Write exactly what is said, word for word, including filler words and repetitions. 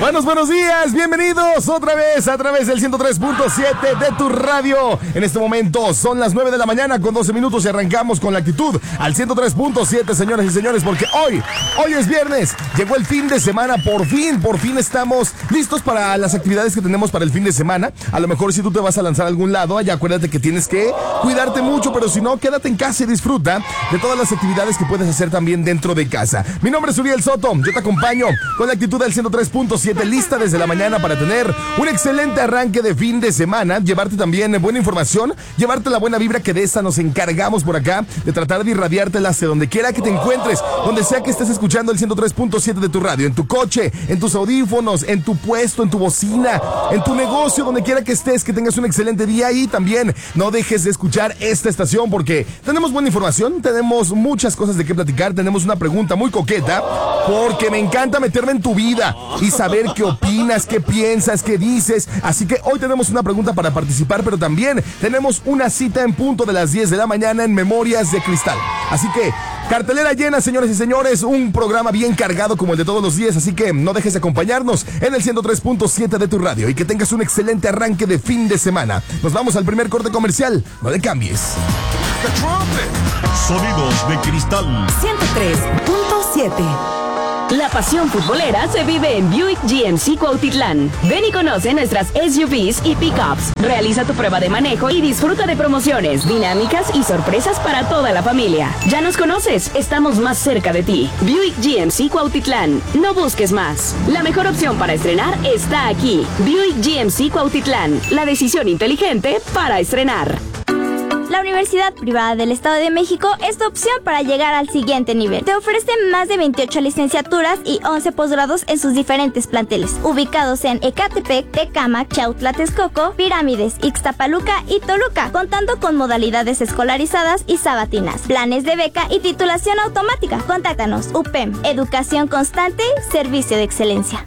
Buenos, buenos días, bienvenidos otra vez a través del ciento tres punto siete de tu radio. En este momento son las nueve de la mañana con doce minutos y arrancamos con la actitud al ciento tres punto siete, señoras y señores, porque hoy, hoy es viernes, llegó el fin de semana, por fin, por fin estamos listos para las actividades que tenemos para el fin de semana. A lo mejor si tú te vas a lanzar a algún lado, ya acuérdate que tienes que cuidarte mucho, pero si no, quédate en casa y disfruta de todas las actividades que puedes hacer también dentro de casa. Mi nombre es Uriel Soto, yo te acompaño con la actitud del ciento tres punto siete, lista desde la mañana para tener un excelente arranque de fin de semana, llevarte también buena información, llevarte la buena vibra, que de esa nos encargamos por acá, de tratar de irradiártela hacia donde quiera que te encuentres, donde sea que estés escuchando el ciento tres punto siete de tu radio, en tu coche, en tus audífonos, en tu puesto, en tu bocina, en tu negocio, donde quiera que estés, que tengas un excelente día. Y también no dejes de escuchar esta estación porque tenemos buena información, tenemos muchas cosas de qué platicar, tenemos una pregunta muy coqueta, porque me encanta meterme en tu vida y saber qué opinas, qué piensas, qué dices. Así que hoy tenemos una pregunta para participar, pero también tenemos una cita en punto de las diez de la mañana en Memorias de Cristal. Así que cartelera llena, señores y señores, un programa bien cargado como el de todos los días, así que no dejes de acompañarnos en el ciento tres punto siete de tu radio y que tengas un excelente arranque de fin de semana. Nos vamos al primer corte comercial, no le cambies. Sonidos de Cristal ciento tres punto siete. La pasión futbolera se vive en Buick G M C Cuautitlán. Ven y conoce nuestras S U Vs y pickups. Realiza tu prueba de manejo y disfruta de promociones, dinámicas y sorpresas para toda la familia. Ya nos conoces, estamos más cerca de ti. Buick G M C Cuautitlán. No busques más. La mejor opción para estrenar está aquí. Buick G M C Cuautitlán. La decisión inteligente para estrenar. La Universidad Privada del Estado de México es tu opción para llegar al siguiente nivel. Te ofrece más de veintiocho licenciaturas y once posgrados en sus diferentes planteles, ubicados en Ecatepec, Tecámac, Chautla, Texcoco, Pirámides, Ixtapaluca y Toluca, contando con modalidades escolarizadas y sabatinas, planes de beca y titulación automática. Contáctanos. U P E M, educación constante, servicio de excelencia.